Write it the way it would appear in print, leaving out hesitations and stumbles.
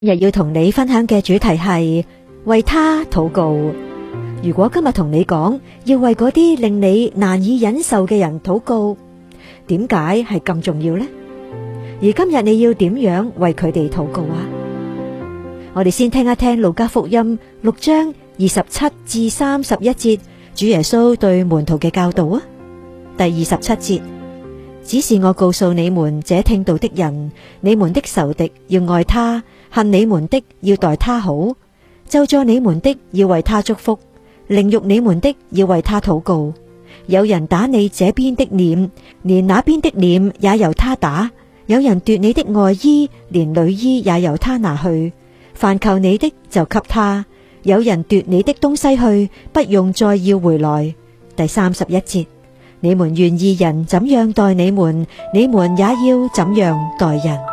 日要同你分享嘅主題係為他禱告。如果今日同你講要為嗰啲令你難以忍受嘅人禱告，點解係咁重要呢？而今日你要點樣為佢哋禱告啊？我哋先聽一聽路加福音6章27至31節，主耶穌對門徒嘅教導啊。第27節，只是我告訴你們這聽道的人，你們的仇敵要愛他，恨你們的要待他好，咒詛你們的要為他祝福，凌辱你們的要為他禱告。有人打你這邊的臉，連那邊的臉也由他打；有人奪你的外衣，連裡衣也由他拿去。凡求你的就給他，有人奪你的東西去，不用再要回來。第31節，你們願意人怎樣待你們，你們也要怎樣待人。